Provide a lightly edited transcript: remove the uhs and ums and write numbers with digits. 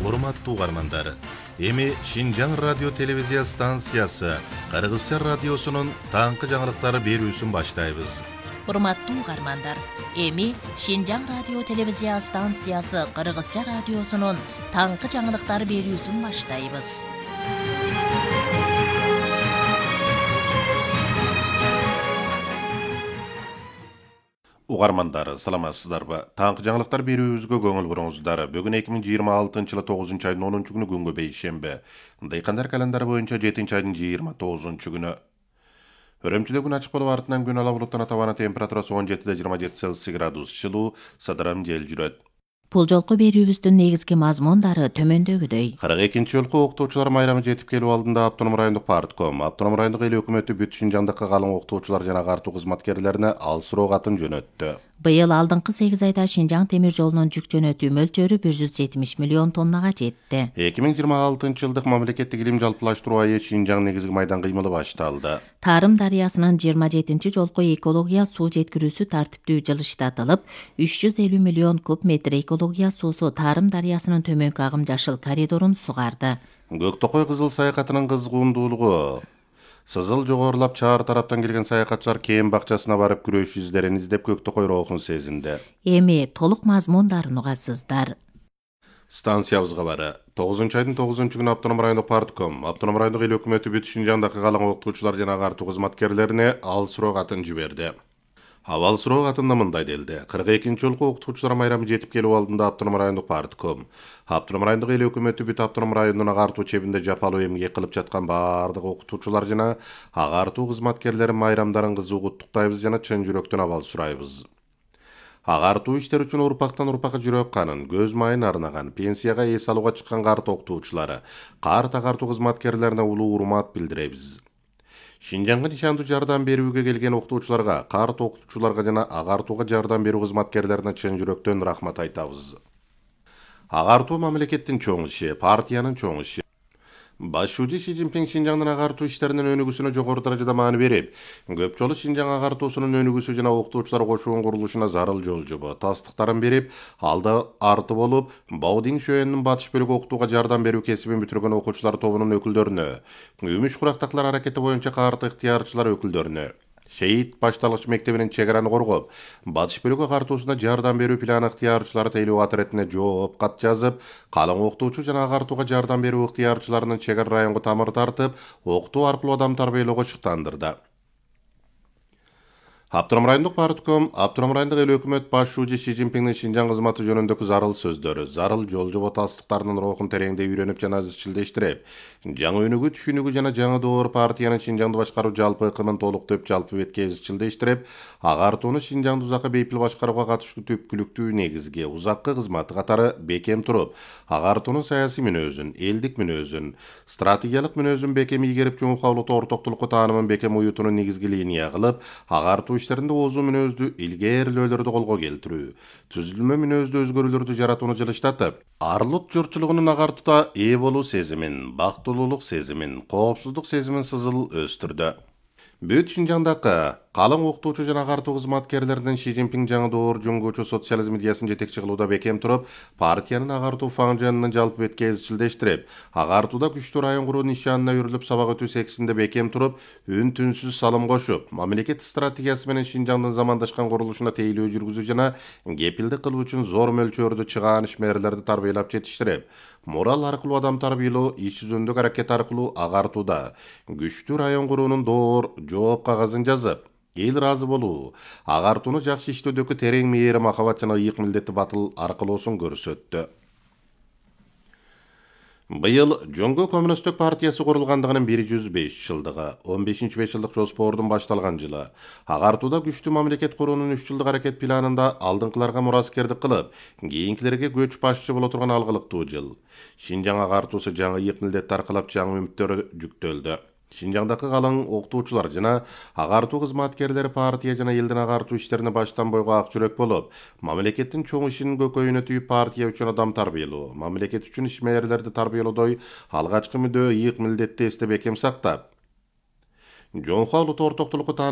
Урматтуу угармандар, эми Шинжаң радио телевизия станциясы Кыргызча радиосунун таңкы жаңылыктары берүүсүн баштайбыз. Урматтуу угармандар, эми Шинжаң радио телевизия станциясы Кыргызча радиосунун таңкы жаңылыктары берүүсүн баштайбыз. Угармандар, саламатсыздарбы? Таңкы жаңылыктар берүүбүзгө көңүл буруңуздар. Бүгүн 2026-жылы 9 айдын 10 күнү күнгө бейшемби. Дыйкандар календары боюнча 7 айдын 29 күнү. Өрөмчүдө күн ачык болуп артынан күн ала булуттан табана температурасы 17-27 Цельсий градус жылуу, сыдырым жел жүрөт. Бул жолку берүүбүздүн негизги мазмундары төмөндөгүдөй. 42 жолку окутуучулар майрамы жетип келүү алдында Автоном райондук партком, Автоном райондук эл өкмөтү бүт Шинжаңдагы калың окутуучулар жана агартуу кызматкерлерине ал суроо катын жөнөттү. Быйыл алдыңкы 8 айда Шинжаң темир жолунун жүк жөнөтүү мөлчөрү 170 миллион тоннага жетти. 2026-жылдык мамлекеттик илим жалпылаштыруу айы Шинжаң негизги майдан кыймылы башталды. Тарым дарыясынын 27 жолку экология суу жеткирүүсү тартиптүү жылыштатылып, 350 миллион куб метр экология суусу Тарым дарыясынын төмөнкү агым жашыл коридорун сугарды. Көктөкөй кызыл саякатынын кызгуундуулугу. Сызыл жогорулап чаар тараптан келген саякатчылар кээм бакчасына барып күрөш издерин издеп Көктөкөй роохун сезинди. Эми толук мазмундарын угасыздар. Станциябызга бары 9 айдын 9 күнү Автоном райондук партком, Автоном райондук эл өкмөтү бүт Шинжаңдагы калың окутуучулар жана агартуу кызматкерлерине ал суроо катын жиберди. Авал суроо катында мындай делди. 42 жолку окутуучулар майрамы жетип келүү алдында Автоном райондук партком, Автоном райондук эл өкмөтү бүт Автоном районунун агартуу чебинде жапалуу эмгек кылып жаткан баардык окутуучулар жана агартуу кызматкерлери майрамдарыңызды куттуктайбыз жана чын жүрөктөн абал сурайбыз. Агартуу иштер үчүн урпактан урпакка жүрөк канын, көз майын арнаган, пенсияга эс алууга чыккан карт окутуучулары, карт агартуу кызматкерлерине улуу урмат билдиребиз. Шинжаңга нишандуу жардам берүүгө келген окутуучуларга, карт окутуучуларга жана агартууга жардам берүү кызматкерлерине чын жүрөктөн рахмат айтабыз. Агартуу мамлекеттин чоң иши, партиянын чоң иши. Башчы Си Цзиньпин Шинжаңдын агартуу иштеринин өнүгүүсүнө жогору даражада маани берип, көп жолу Шинжаң агартуусунун өнүгүүсү жана окутуучулар кошуунун курулушуна зарыл жол жобо тастыктарын берип, алда арты болуп, Баудин шөөнүнүн батыш бөлүгү окутууга жардам берүү кесибин бүтүргөн окуучулар тобунун өкүлдөрүнө, Үмүш курактаклар аракети боюнча карт ыктыярчылар өкүлдөрүнө, Шейит башталгыч мектебинин чегараны коргоп, батыш бөлүгү агартуусуна жардам берүү планы ыктыярчылары тейлөө катыретине жооп кат жазып, калың окутуучу жана агартууга жардам берүү ыктыярчыларынын чегара районго тамыр тартып, окутуу аркылуу адам тарбиялоого шыктандырды. Автоном райондук партком, Автоном райондук эл өкмөт башчы Си Цзиньпиндин Шинжаң кызматы жөнүндөгү зарыл сөздөрү, зарыл жол жобо тастыктарынын роохун тереңдей үйрөнүп жана изчилдештирип, жаңы өнүгүү түшүнүгү жана жаңы доор партиянын Шинжаңды башкаруу жалпы ыкымын толуктоп жалпы бетке изчилдештирип, агартууну Шинжаңды узакка бейпил башкарууга катыштуу түпкүлүктүү негизги, узаккы кызматы катары бекем туруп, агартуунун саясий мүнөзүн, элдик мүнөзүн, стратегиялык мүнөзүн бекем ийгерип, чоң кабылыктуу ортоктулукку таанымын бекем уютууну негизги линия кылып, агартуу иштеринде оозу мүнөздүү илгээрлөөлөрдү колго келтирүү, түзүлмө мүнөздүү өзгөрүүлөрдү жаратууну жылыштатып, арлут журтчулугунун агартууда ээ болуу сезимин, бактылуулук сезимин, коопсуздук сезимин сызыл өстүрдү. Бүт Шинжаңдагы калың окутуучу жана агартуу кызматкерлеринин Си Цзиньпин жаңы доор жумгуучу социализм идеясын жетекчи кылууда бекем туруп, партиянын агартуу фаңжанын жалпы бетке изчилдештирип, агартууда күчтүү район куруу нишанына үрүлүп сабак өтүү сексинде бекем туруп, үн түнсүз салым кошуп, мамлекет стратегиясы менен Шинжаңдын замандашкан курулушуна тейлөө жүргүзүү жана кепилдик кылуу үчүн зор мөлчөрдө чыгаан ишмерлерди тарбиялап жетиштирип, морал аркылуу адам тарбиялоо, иш жүзүндөгү аракет аркылуу агартууда күчтүү район куруунун доор жооп кагазын жазып, эл ыраазы болуу, агартууну жакшы иштөөдөгү терең мээри махабат жана ыйык милдетти батыл аркылоосун көрсөттү. Быйыл Жоңго Коммунисттик партиясы курулгандыгынын 105 жылдыгы, 15-5 жылдык жоспордун башталган жылы. Агартууда күчтүү мамлекет куруунун 3 жылдык аракет планында алдыңкыларга мураскердик кылып, кийинкилерге көч башчы боло турган алгылыктуу жыл. Шинжаң агартуусу жаңы ыйык милдетти аркылап жаңы үмүттөр жүктөлдү. Шинжаңдагы калың окутуучулар жана агартуу кызматкерлери партия жана элдин агартуу иштерине баштан бойго ак жүрөк болуп, мамлекеттин чоң ишинин көкөйүнө тийип партия үчүн адам тарбиялоо, мамлекет үчүн ишмерлерди тарбиялоодой алгачкы мүдөө ыйык милдетти эсте бекем сактап, жоңко улут ортоктулукку